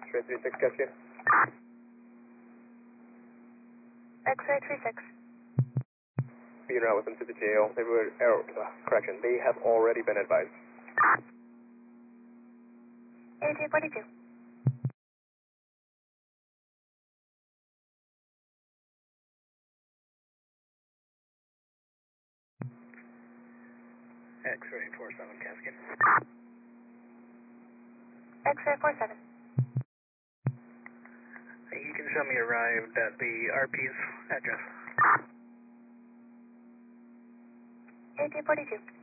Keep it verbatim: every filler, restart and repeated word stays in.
X-ray three six, Cascade. X-ray three six. Being out with them to the jail. They were, er, uh, correction, they have already been advised. eighteen forty-two. X-ray four seven, Cascade. X-ray four seven. You can show me arrived at the R P's address. eighteen forty-two.